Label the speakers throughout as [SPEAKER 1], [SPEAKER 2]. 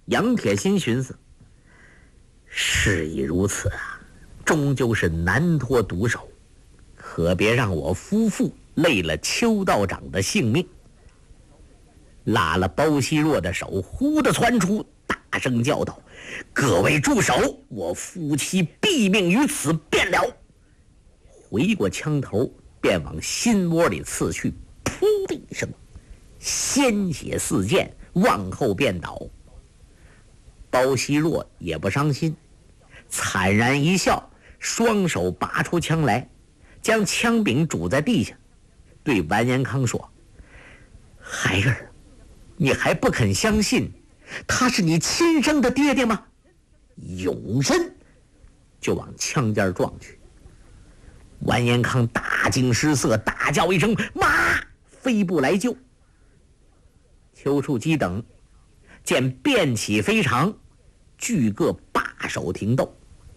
[SPEAKER 1] 杨铁心寻思，事已如此啊，终究是难脱毒手，可别让我夫妇累了邱道长的性命。拉了包希若的手，忽地窜出，大声叫道：“各位住手！我夫妻毙命于此便了！”回过枪头，便往心窝里刺去，噗的一声，鲜血四溅，往后便倒。包希若也不伤心，惨然一笑，双手拔出枪来，将枪柄拄在地下，对完颜康说：“孩儿，你还不肯相信他是你亲生的爹爹吗？”永身就往枪尖撞去。完颜康大惊失色，大叫一声：“妈！”飞步来救。丘处机等见变起非常，俱各罢手停斗。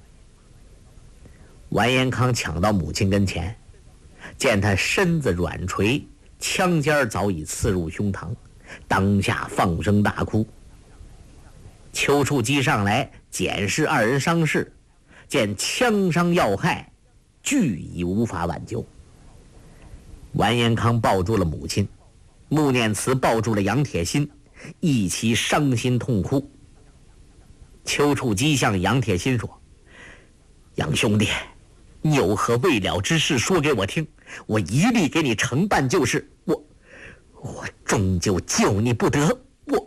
[SPEAKER 1] 完颜康抢到母亲跟前，见他身子软垂，枪尖早已刺入胸膛，当下放声大哭。丘处机上来检视二人伤势，见枪伤要害，俱已无法挽救。完颜康抱住了母亲，穆念慈抱住了杨铁心，一起伤心痛哭。丘处机向杨铁心说：“杨兄弟，你有何未了之事说给我听，我一力给你承办就是。我终究救你不得，我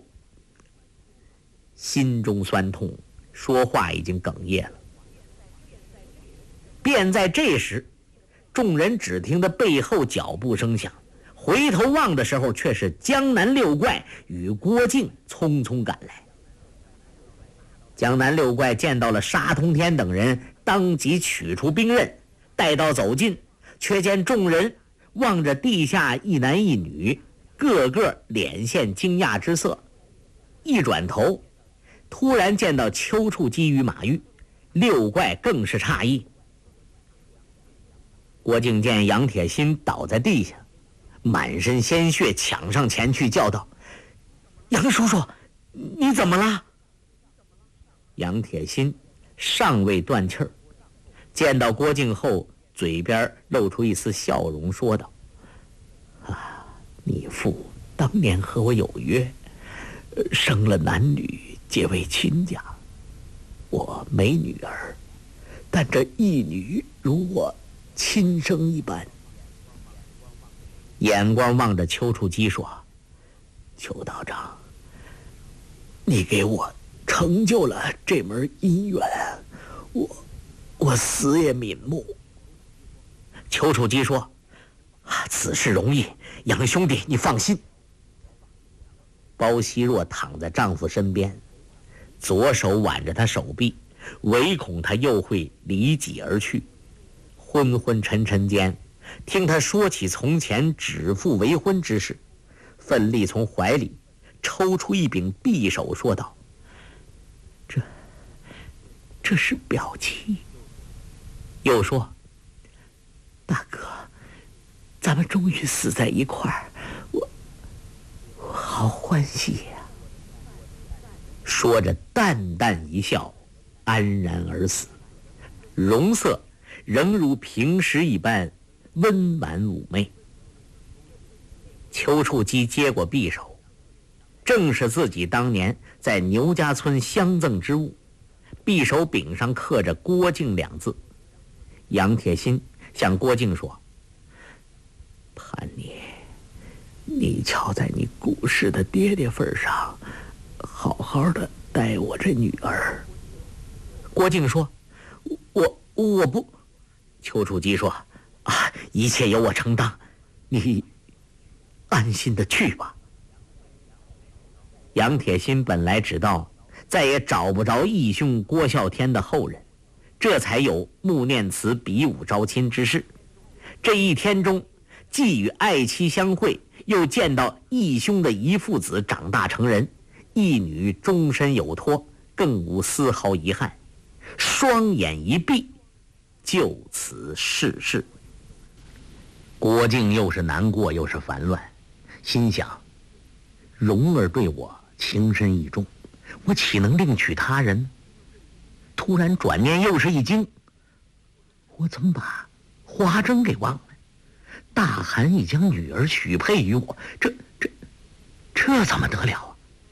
[SPEAKER 1] 心中酸痛，说话已经哽咽了。”便在这时，众人只听得背后脚步声响，回头望的时候，却是江南六怪与郭靖匆匆赶来。江南六怪见到了沙通天等人，当即取出兵刃，待到走近，却见众人望着地下一男一女，个个脸现惊讶之色。一转头，突然见到丘处机与马玉，六怪更是诧异。郭靖见杨铁心倒在地下，满身鲜血，抢上前去叫道：“杨叔叔，你怎么了？”杨铁心尚未断气儿，见到郭靖后，嘴边露出一丝笑容，说道：“啊，你父当年和我有约，生了男女皆为亲家。我没女儿，但这一女如我亲生一般。”眼光望着丘处机说：“丘道长，你给我成就了这门姻缘，我死也瞑目。”丘处机说：“此事容易，杨兄弟你放心。”包希若躺在丈夫身边，左手挽着他手臂，唯恐他又会离己而去。昏昏沉沉间，听他说起从前指腹为婚之事，奋力从怀里抽出一柄匕首，说道：“这是表妻。”又说：“大哥，咱们终于死在一块儿，我好欢喜呀。”说着淡淡一笑，安然而死，容色仍如平时一般温婉妩媚。丘处机接过匕首，正是自己当年在牛家村相赠之物，匕首柄上刻着郭靖两字。杨铁心向郭靖说：“盼你瞧在你故世的爹爹份上，好好的待我这女儿。”郭靖说：“我不。”丘处机说：“一切由我承当，你安心的去吧。”杨铁心本来知道再也找不着义兄郭啸天的后人，这才有穆念慈比武招亲之事。这一天中，既与爱妻相会，又见到义兄的一父子长大成人，一女终身有托，更无丝毫遗憾，双眼一闭，就此逝世。郭靖又是难过又是烦乱，心想：蓉儿对我情深意重， 我岂能另娶他人？突然转念又是一惊，我怎么把华筝给忘了？大汗已将女儿许配于我，这怎么得了啊？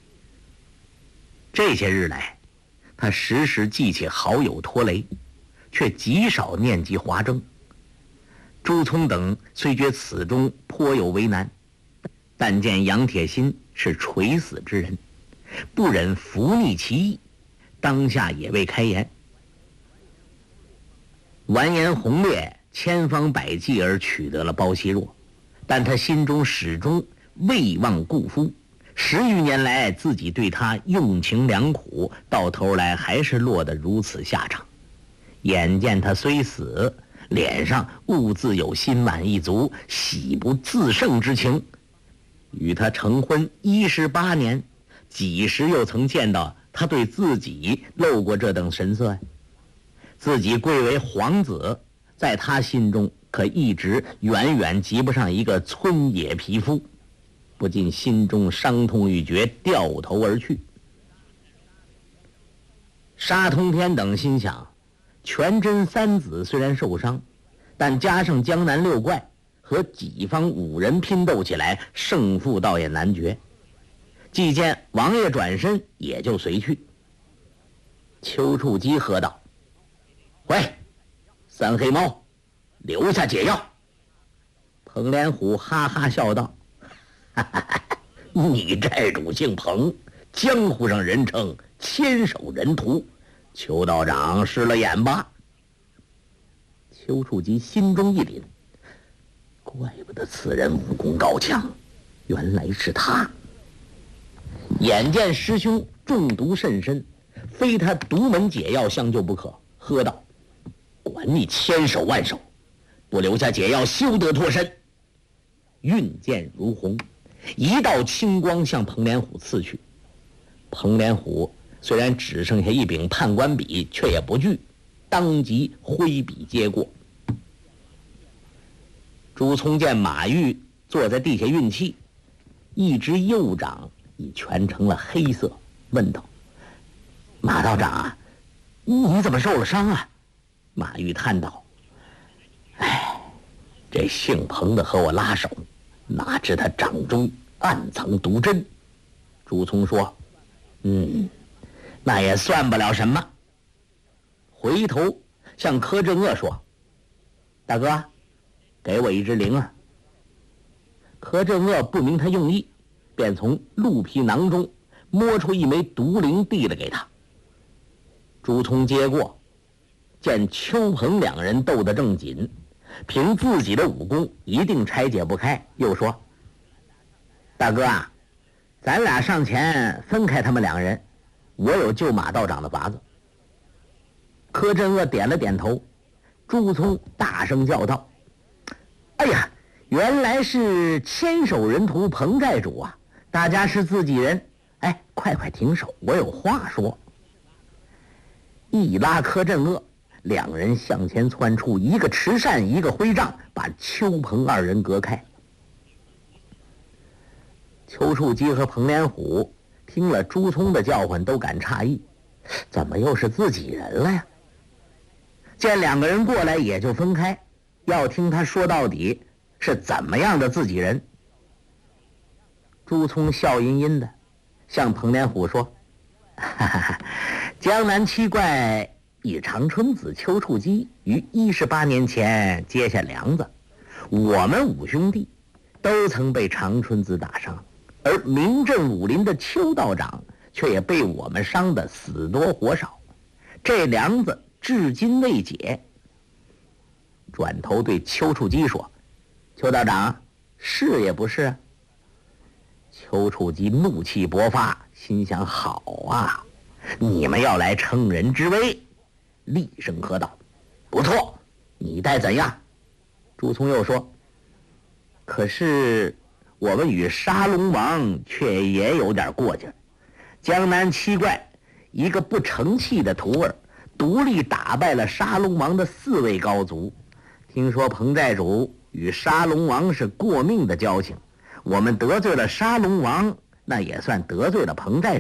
[SPEAKER 1] 这些日来，他时时记起好友拖雷，却极少念及华筝。朱聪等虽觉此中颇有为难，但见杨铁心是垂死之人，不忍拂逆其意，当下也未开言。完颜洪烈千方百计而取得了包惜若，但他心中始终未忘故夫，10余年来自己对他用情良苦，到头来还是落得如此下场。眼见他虽死，脸上兀自有心满意足、喜不自胜之情。与他成婚18年，几时又曾见到他对自己露过这等神色呀？自己贵为皇子，在他心中可一直远远及不上一个村野匹夫，不禁心中伤痛欲绝，掉头而去。沙通天等心想，全真三子虽然受伤，但加上江南6怪和己方5人拼斗起来，胜负倒也难决。既见王爷转身，也就随去。丘处机喝道：“喂，三黑猫，留下解药。”彭连虎哈哈笑道：“哈哈哈，你寨主姓彭，江湖上人称千手人屠，邱道长失了眼吧？”丘处机心中一凛，怪不得此人武功高强，原来是他。眼见师兄中毒甚深，非他独门解药相救不可，喝道：“管你千手万手，不留下解药，休得脱身！”运剑如虹，一道青光向彭连虎刺去。彭连虎虽然只剩下一柄判官笔，却也不惧，当即挥笔接过。朱聪见马玉坐在地下运气，一只右掌已全成了黑色，问道：“马道长啊，你怎么受了伤啊？”马玉叹道：“哎，这姓彭的和我拉手，哪知他掌中暗藏毒针。”朱聪说：“那也算不了什么。”回头向柯镇恶说：“大哥，给我一只铃儿。”柯镇恶不明他用意，便从鹿皮囊中摸出一枚毒铃递了给他。朱聪接过，见邱鹏2人斗得正紧，凭自己的武功一定拆解不开，又说：“大哥啊，咱俩上前分开他们2人，我有救马道长的法子。”柯镇恶点了点头。朱聪大声叫道：“哎呀，原来是千手人屠彭寨主啊！大家是自己人，哎，快停手，我有话说。”一拉柯镇恶，2人向前窜出，一个持扇，一个挥杖，把邱鹏2人隔开。丘处机和彭连虎听了朱聪的叫唤，都感诧异，怎么又是自己人了呀？见2个人过来，也就分开，要听他说到底是怎么样的自己人。朱聪笑吟吟的向彭连虎说：“哈哈哈，江南7怪以长春子丘处机于18年前接下梁子，我们5兄弟都曾被长春子打伤，而名震武林的邱道长却也被我们伤得死多活少，这梁子至今未解。”转头对丘处机说：“邱道长，是也不是啊？”丘处机怒气勃发，心想：好啊，你们要来乘人之危！厉声喝道：“不错，你待怎样？”朱聪又说：“可是我们与沙龙王却也有点过节。江南7怪一个不成器的徒儿，独立打败了沙龙王的4位高足。听说彭寨主与沙龙王是过命的交情，我们得罪了沙龙王，那也算得罪了彭寨主。